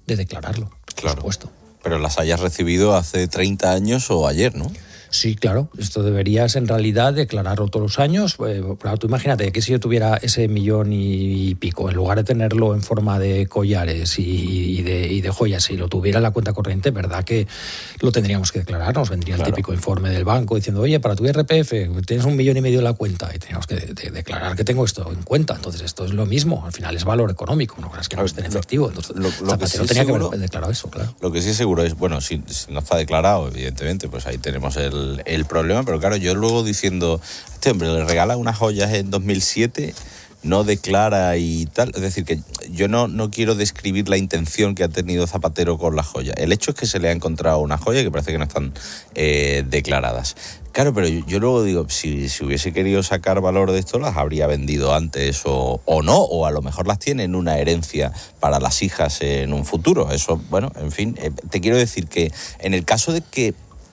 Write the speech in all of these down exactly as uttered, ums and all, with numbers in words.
de declararlo, claro. por supuesto. Pero las hayas recibido hace treinta años o ayer, ¿no? Sí, claro. Esto deberías en realidad declararlo todos los años. Eh, claro, tú imagínate que si yo tuviera ese millón y pico, en lugar de tenerlo en forma de collares y, y, de, y de joyas, si lo tuviera en la cuenta corriente, ¿verdad que lo tendríamos que declarar? Nos vendría claro. el típico informe del banco diciendo, oye, para tu I R P F tienes un millón y medio en la cuenta y teníamos que de, de declarar que tengo esto en cuenta. Entonces esto es lo mismo. Al final es valor económico, no es que no esté en efectivo. Entonces, lo, lo Zapatero que sí tenía seguro, que haber declarado eso, claro. Lo que sí seguro es, bueno, si, si no está declarado, evidentemente, pues ahí tenemos el, el problema. Pero claro, yo luego diciendo, este hombre le regala unas joyas en dos mil siete, no declara y tal. Es decir, que yo no, no quiero describir la intención que ha tenido Zapatero con las joyas. El hecho es que se le ha encontrado una joya que parece que no están eh, declaradas. Claro, pero yo, yo luego digo, si, si hubiese querido sacar valor de esto, las habría vendido antes o, o no, o a lo mejor las tiene en una herencia para las hijas en un futuro. Eso, bueno, en fin, eh, te quiero decir que en el caso de que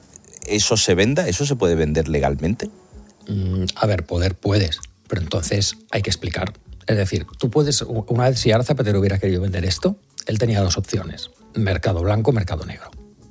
eso se venda, ¿eso se puede vender legalmente? Mm, a ver, poder puedes, pero entonces hay que explicar. Es decir, tú puedes, una vez si ahora Zapatero hubiera querido vender esto, él tenía dos opciones, mercado blanco, mercado negro.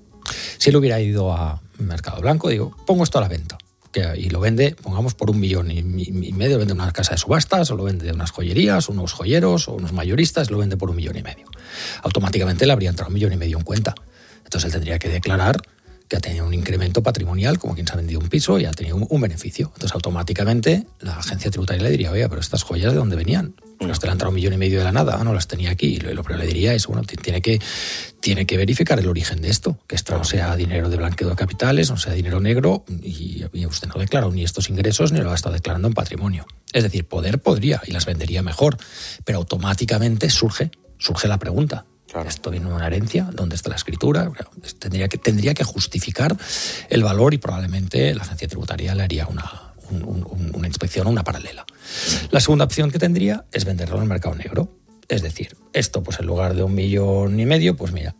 Si él hubiera ido a mercado blanco, digo, pongo esto a la venta, que, y lo vende, pongamos, por un millón y, y, y medio, lo vende en una casa de subastas, o lo vende de unas joyerías, unos joyeros, o unos mayoristas, lo vende por un millón y medio. Automáticamente le habría entrado un millón y medio en cuenta. Entonces él tendría que declarar que ha tenido un incremento patrimonial, como quien se ha vendido un piso y ha tenido un, un beneficio. Entonces, automáticamente, la agencia tributaria le diría, oye, pero estas joyas, ¿de dónde venían? Pues te le han entrado un millón y medio de la nada, ah, no las tenía aquí. Y lo, lo que le diría es, bueno, tiene que, tiene que verificar el origen de esto, que esto no sea dinero de blanqueo de capitales, no sea dinero negro, y, y usted no declara ni estos ingresos ni lo ha estado declarando en patrimonio. Es decir, poder podría y las vendería mejor, pero automáticamente surge, surge la pregunta. Claro. Esto viene de una herencia, ¿dónde está la escritura? Tendría que, tendría que justificar el valor y probablemente la agencia tributaria le haría una, un, un, una inspección o una paralela. La segunda opción que tendría es venderlo en el mercado negro. Es decir, esto pues en lugar de un millón y medio, pues mira,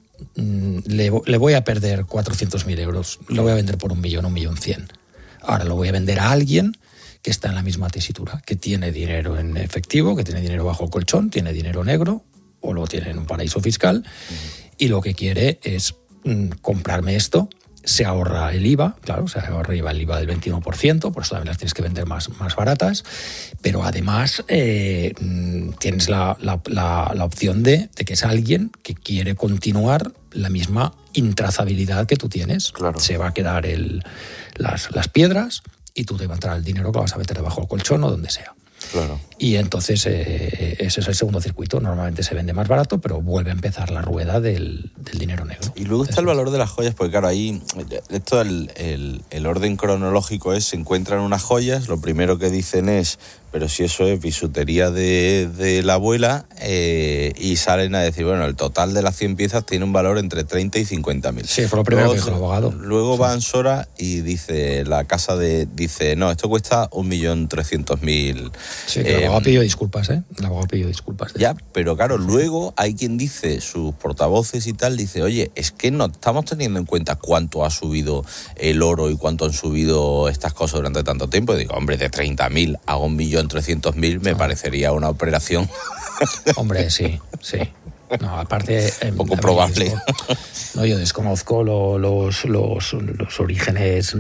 le, le voy a perder cuatrocientos mil euros, lo voy a vender por un millón, un millón cien. Ahora lo voy a vender a alguien que está en la misma tesitura, que tiene dinero en efectivo, que tiene dinero bajo el colchón, tiene dinero negro, o lo tiene en un paraíso fiscal, uh-huh. y lo que quiere es mm, comprarme esto, se ahorra el I V A, claro, se ahorra el I V A del veintiuno por ciento, por eso también las tienes que vender más, más baratas, pero además eh, tienes la, la, la, la opción de, de que es alguien que quiere continuar la misma intrazabilidad que tú tienes. Claro. Se va a quedar el, las, las piedras y tú te va a entrar el dinero que vas a meter debajo del colchón o donde sea. Claro. Y entonces eh, ese es el segundo circuito. Normalmente se vende más barato, pero vuelve a empezar la rueda del, del dinero negro. Y luego está Eso el valor de las joyas, porque claro, ahí esto el, el, el orden cronológico es, se encuentran unas joyas, lo primero que dicen es, pero si eso es bisutería de, de la abuela, eh, y salen a decir, bueno, el total de las cien piezas tiene un valor entre treinta y cincuenta mil. Sí, fue lo primero luego, que dijo el abogado. Luego sí. va Ansora y dice, la casa de, dice, no, esto cuesta un millón trescientos mil. Sí, que eh, el abogado pidió disculpas, ¿eh? El abogado pidió disculpas. Ya, pero claro, luego hay quien dice, sus portavoces y tal, dice, oye, es que no estamos teniendo en cuenta cuánto ha subido el oro y cuánto han subido estas cosas durante tanto tiempo. Y digo, hombre, de treinta mil a un millón trescientos mil me ah. parecería una operación. Hombre, sí, sí. No, aparte... Un poco probable. Yo desconozco, no, yo desconozco lo, los, los, los orígenes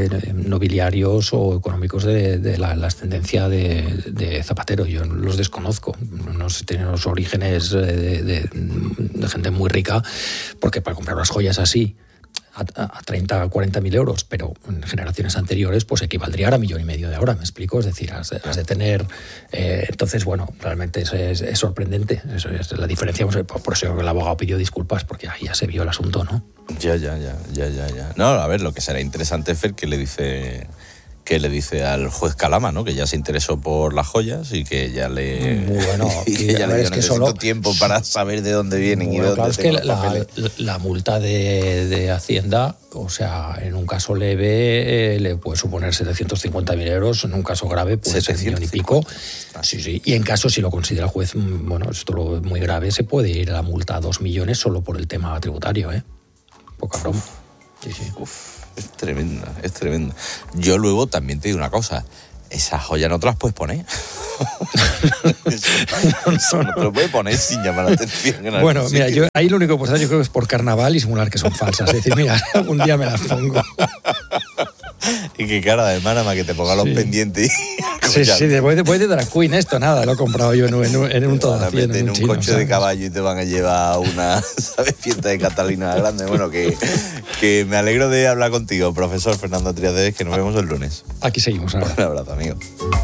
nobiliarios o económicos de, de la, la ascendencia de, de Zapatero. Yo los desconozco. No sé, tienen los orígenes de, de, de gente muy rica, porque para comprar unas joyas así a, a treinta, cuarenta mil euros, pero en generaciones anteriores pues equivaldría a un millón y medio de ahora, ¿me explico? Es decir, has de, has de tener... Eh, entonces, bueno, realmente es, es, es sorprendente. Eso es la diferencia. Por eso el abogado pidió disculpas, porque ahí ya se vio el asunto, ¿no? Ya, ya, ya, ya, ya, ya. No, a ver, lo que será interesante es ver qué le dice... que le dice al juez Calama, ¿no? Que ya se interesó por las joyas y que ya le... Muy bueno. y que ya le dio, necesito solo... tiempo para saber de dónde vienen bueno, y de dónde claro, es que la, la, la multa de, de Hacienda, o sea, en un caso leve eh, le puede suponer setecientos cincuenta mil euros, en un caso grave puede ser un millón y pico. Sí, sí. Y en caso, si lo considera el juez, bueno, esto lo es muy grave, se puede ir a la multa a dos millones solo por el tema tributario, ¿eh? Poca broma. Sí, sí. Uf. Es tremenda, es tremenda. Yo luego también te digo una cosa. Esas joyas no te las puedes poner. eso, eso no te lo puedes poner sin llamar la atención. En bueno, mira, sitio. yo ahí lo único que puedo hacer yo creo que es por carnaval y simular que son falsas. Es decir, mira, algún día me las pongo. Y que cara de hermana más que te ponga sí. los pendientes. Sí, sí, después de, de Drag Queen esto, nada, lo he comprado yo en un, en un, en un todo así, en un, en un chino, coche ¿sabes? de caballo y te van a llevar a una, ¿sabes?, fiesta de Catalina grande. Bueno, que, que me alegro de hablar contigo, profesor Fernando Triades, que nos vemos el lunes. Aquí seguimos ahora. Un abrazo, amigo.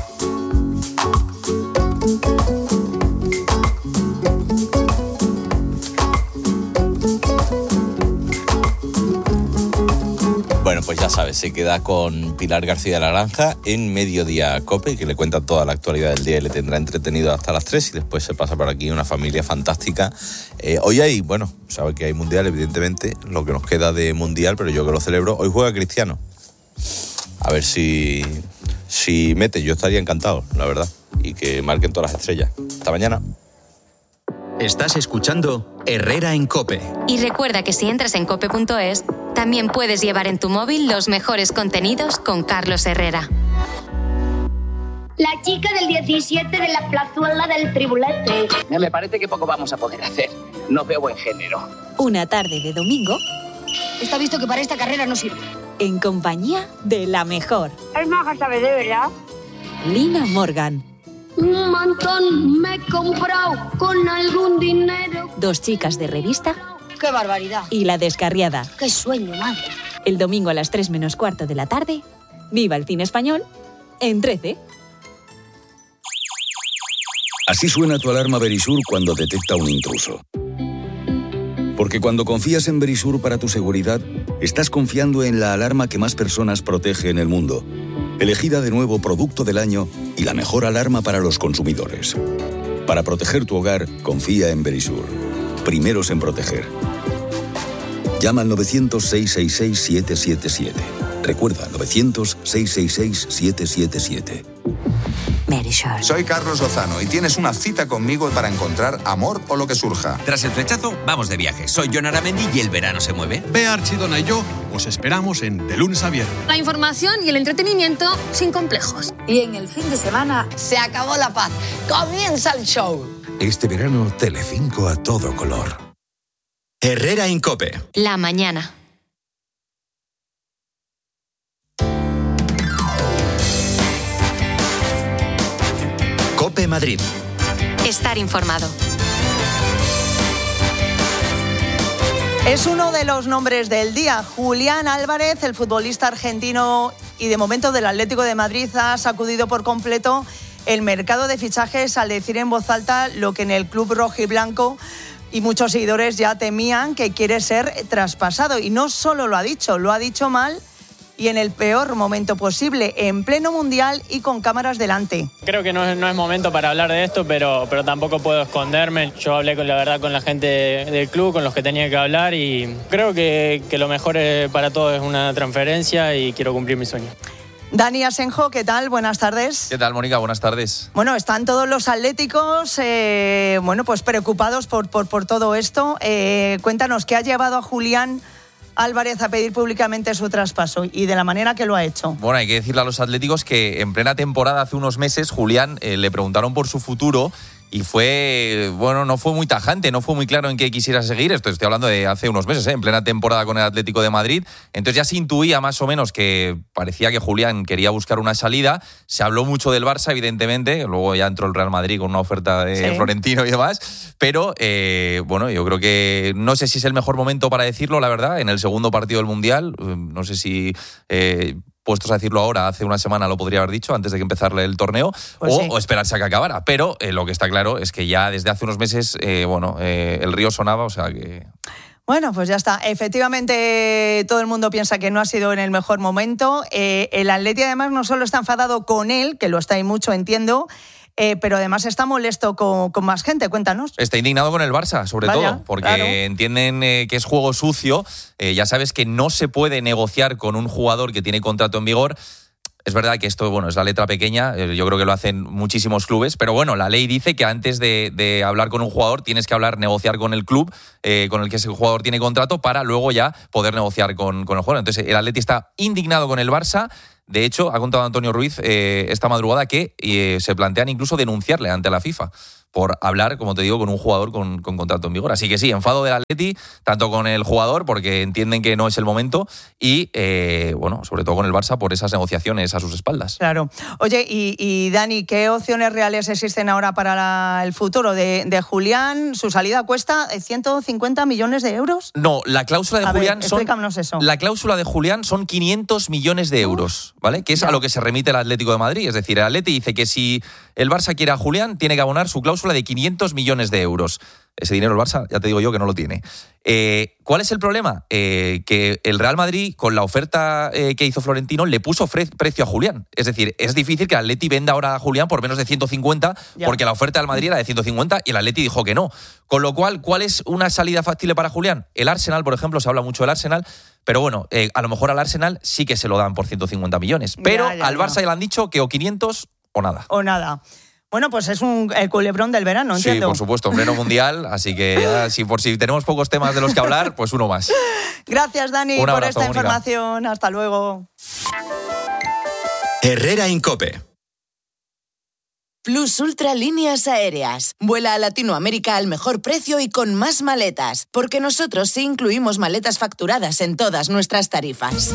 Bueno, pues ya sabes, se queda con Pilar García de la Granja en Mediodía Cope, que le cuenta toda la actualidad del día y le tendrá entretenido hasta las tres, y después se pasa por aquí una familia fantástica. Eh, hoy hay, bueno, sabe que hay Mundial, evidentemente, lo que nos queda de Mundial, pero yo que lo celebro. Hoy juega Cristiano. A ver si, si mete, yo estaría encantado, la verdad, y que marquen todas las estrellas. Hasta mañana. Estás escuchando Herrera en COPE. Y recuerda que si entras en cope punto es, también puedes llevar en tu móvil los mejores contenidos con Carlos Herrera. La chica del diecisiete de la plazuela del Tribulete. Me parece que poco vamos a poder hacer. No veo buen género. Una tarde de domingo. Está visto que para esta carrera no sirve. En compañía de la mejor. Es maja, ¿sabes de verdad? Lina Morgan. Un montón me he comprado con algún dinero. Dos chicas de revista. ¡Qué barbaridad! Y La Descarriada. ¡Qué sueño, madre! El domingo a las tres menos cuarto de la tarde. Viva el cine español en trece. Así suena tu alarma Verisur cuando detecta un intruso. Porque cuando confías en Verisur para tu seguridad, estás confiando en la alarma que más personas protege en el mundo. Elegida de nuevo Producto del Año y la mejor alarma para los consumidores. Para proteger tu hogar, confía en Verisur. Primeros en proteger. Llama al novecientos, seiscientos sesenta y seis, siete siete siete. Recuerda, novecientos, seiscientos sesenta y seis, siete siete siete. Verisur. Soy Carlos Lozano y tienes una cita conmigo para encontrar amor o lo que surja. Tras el flechazo, vamos de viaje. Soy Jon Aramendi y el verano se mueve. Bea Archidona y yo os esperamos en De Lunes a Viernes. La información y el entretenimiento sin complejos. Y en el fin de semana se acabó la paz. Comienza el show. Este verano, Telecinco a todo color. Herrera en COPE. La mañana. COPE Madrid. Estar informado. Es uno de los nombres del día. Julián Álvarez, el futbolista argentino y de momento del Atlético de Madrid, ha sacudido por completo el mercado de fichajes al decir en voz alta lo que en el club rojiblanco y muchos seguidores ya temían, que quiere ser traspasado. Y no solo lo ha dicho, lo ha dicho mal y en el peor momento posible, en pleno mundial y con cámaras delante. Creo que no es, no es momento para hablar de esto, pero, pero tampoco puedo esconderme. Yo hablé con la verdad con la gente del club, con los que tenía que hablar, y creo que, que lo mejor para todos es una transferencia y quiero cumplir mi sueño. Dani Asenjo, ¿qué tal? Buenas tardes. ¿Qué tal, Mónica? Buenas tardes. Bueno, están todos los atléticos eh, bueno, pues preocupados por, por, por todo esto. Eh, cuéntanos, ¿qué ha llevado a Julián Álvarez a pedir públicamente su traspaso y de la manera que lo ha hecho? Bueno, hay que decirle a los atléticos que en plena temporada, hace unos meses, Julián eh, le preguntaron por su futuro y fue, bueno, no fue muy tajante, no fue muy claro en qué quisiera seguir. Esto estoy hablando de hace unos meses, ¿eh? En plena temporada con el Atlético de Madrid. Entonces ya se intuía más o menos que parecía que Julián quería buscar una salida. Se habló mucho del Barça, evidentemente. Luego ya entró el Real Madrid con una oferta de sí. Florentino y demás. Pero, eh, bueno, yo creo que no sé si es el mejor momento para decirlo, la verdad, en el segundo partido del Mundial. No sé si... Eh, puestos a decirlo ahora, hace una semana lo podría haber dicho antes de que empezara el torneo, pues o, sí. o esperarse a que acabara. Pero eh, lo que está claro es que ya desde hace unos meses, eh, bueno, eh, el río sonaba, o sea que... Bueno, pues ya está. Efectivamente, todo el mundo piensa que no ha sido en el mejor momento. Eh, el Atleti, además, no solo está enfadado con él, que lo está ahí mucho, entiendo, Eh, pero además está molesto con, con más gente. Cuéntanos. Está indignado con el Barça, sobre Vaya, todo, porque claro. entienden eh, que es juego sucio. Eh, ya sabes que no se puede negociar con un jugador que tiene contrato en vigor. Es verdad que esto, bueno, es la letra pequeña, yo creo que lo hacen muchísimos clubes, pero bueno, la ley dice que antes de, de hablar con un jugador tienes que hablar, negociar con el club eh, con el que ese jugador tiene contrato para luego ya poder negociar con, con el jugador. Entonces, el Atleti está indignado con el Barça. De hecho, ha contado Antonio Ruiz eh, esta madrugada que eh, se plantean incluso denunciarle ante la FIFA por hablar, como te digo, con un jugador con, con contrato en vigor. Así que sí, enfado del Atleti, tanto con el jugador, porque entienden que no es el momento, y, eh, bueno, sobre todo con el Barça por esas negociaciones a sus espaldas. Claro. Oye, y, y Dani, ¿qué opciones reales existen ahora para la, el futuro de, de Julián? ¿Su salida cuesta ciento cincuenta millones de euros? No, la cláusula de a Julián ver, son... explícanos eso. La cláusula de Julián son quinientos millones de euros, ¿vale? Que es ya. a lo que se remite el Atlético de Madrid. Es decir, el Atleti dice que si el Barça quiere a Julián, tiene que abonar su cláusula de quinientos millones de euros. Ese dinero el Barça, ya te digo yo que no lo tiene. Eh, ¿Cuál es el problema? Eh, que el Real Madrid, con la oferta eh, que hizo Florentino, le puso fre- precio a Julián. Es decir, es difícil que el Atleti venda ahora a Julián por menos de ciento cincuenta, ya. porque la oferta del Madrid era de ciento cincuenta y el Atleti dijo que no. Con lo cual, ¿cuál es una salida factible para Julián? El Arsenal, por ejemplo, se habla mucho del Arsenal, pero bueno, eh, a lo mejor al Arsenal sí que se lo dan por ciento cincuenta millones. Pero ya, ya, al Barça ya. le han dicho que o quinientos o nada. O nada. Bueno, pues es un, el culebrón del verano, entiendo. Sí, por supuesto, pleno mundial, así que ya, si por si tenemos pocos temas de los que hablar, pues uno más. Gracias, Dani, un abrazo, por esta Mónica. información. Hasta luego. Herrera en COPE. Plus Ultra Líneas Aéreas. Vuela a Latinoamérica al mejor precio y con más maletas, porque nosotros sí incluimos maletas facturadas en todas nuestras tarifas.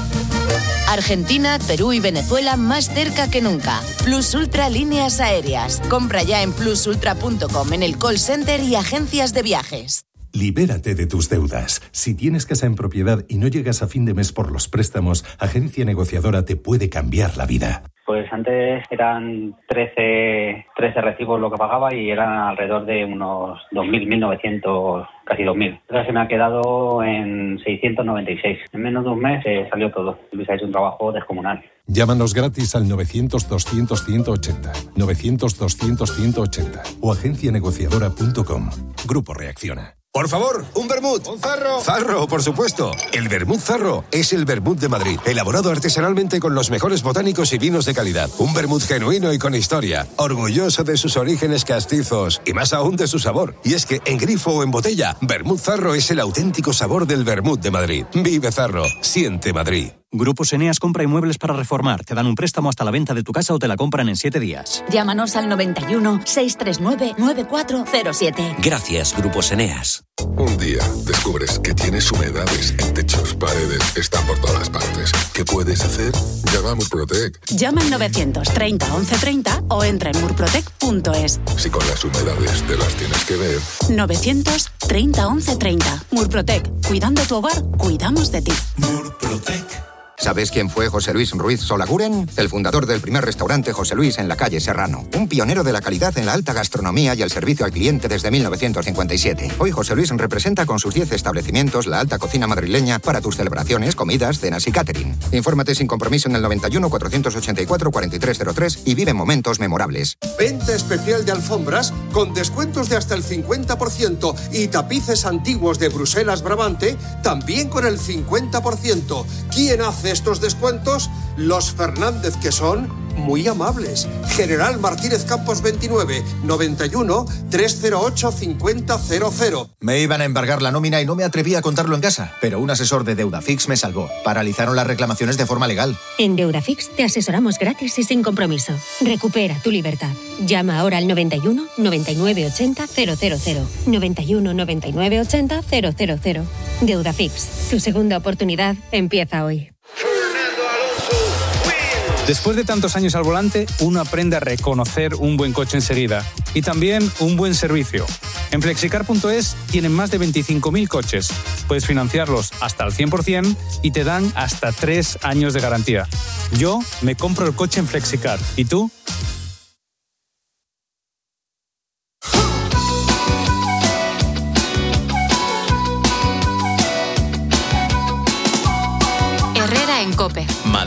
Argentina, Perú y Venezuela más cerca que nunca. Plus Ultra Líneas Aéreas. Compra ya en plus ultra punto com, en el call center y agencias de viajes. Libérate de tus deudas. Si tienes casa en propiedad y no llegas a fin de mes por los préstamos, Agencia Negociadora te puede cambiar la vida. Pues antes eran trece, trece recibos lo que pagaba y eran alrededor de unos dos mil, mil novecientos, casi dos mil. Ahora se me ha quedado en seiscientos noventa y seis. En menos de un mes eh, salió todo. Luis ha hecho un trabajo descomunal. Llámanos gratis al novecientos, doscientos, ciento ochenta, novecientos, doscientos, ciento ochenta o agencia negociadora punto com. Grupo Reacciona. Por favor, un vermut. Un zarro. Zarro, por supuesto. El vermut Zarro es el vermut de Madrid, elaborado artesanalmente con los mejores botánicos y vinos de calidad. Un vermut genuino y con historia, orgulloso de sus orígenes castizos y más aún de su sabor. Y es que en grifo o en botella, vermut Zarro es el auténtico sabor del vermut de Madrid. Vive Zarro, siente Madrid. Grupos Eneas compra inmuebles para reformar. Te dan un préstamo hasta la venta de tu casa o te la compran en siete días. Llámanos al noventa y uno, seiscientos treinta y nueve, noventa y cuatro cero siete. Gracias, Grupos Eneas. Un día descubres que tienes humedades en techos, paredes, están por todas partes. ¿Qué puedes hacer? Llama a Murprotec. Llama al novecientos treinta, once treinta o entra en murprotec punto es. Si con las humedades te las tienes que ver. novecientos treinta, once treinta. Murprotec. Cuidando tu hogar, cuidamos de ti. Murprotec. ¿Sabes quién fue José Luis Ruiz Solaguren? El fundador del primer restaurante José Luis en la calle Serrano. Un pionero de la calidad en la alta gastronomía y el servicio al cliente desde mil novecientos cincuenta y siete. Hoy José Luis representa con sus diez establecimientos la alta cocina madrileña para tus celebraciones, comidas, cenas y catering. Infórmate sin compromiso en el noventa y uno, cuatrocientos ochenta y cuatro, cuarenta y tres cero tres y vive momentos memorables. Venta especial de alfombras con descuentos de hasta el cincuenta por ciento y tapices antiguos de Bruselas Brabante también con el cincuenta por ciento. ¿Quién hace estos descuentos? Los Fernández, que son muy amables. General Martínez Campos veintinueve, noventa y uno, trescientos ocho, cincuenta cero cero. Me iban a embargar la nómina y no me atreví a contarlo en casa, pero un asesor de Deudafix me salvó. Paralizaron las reclamaciones de forma legal. En Deudafix te asesoramos gratis y sin compromiso. Recupera tu libertad. Llama ahora al noventa y uno, noventa y nueve, ochenta, cero cero cero. noventa y uno, noventa y nueve, ochenta, cero cero cero. Deudafix. Tu segunda oportunidad empieza hoy. Después de tantos años al volante, uno aprende a reconocer un buen coche enseguida y también un buen servicio. En flexicar punto es tienen más de veinticinco mil coches. Puedes financiarlos hasta el cien por ciento y te dan hasta tres años de garantía. Yo me compro el coche en Flexicar. ¿Y tú? Herrera en COPE.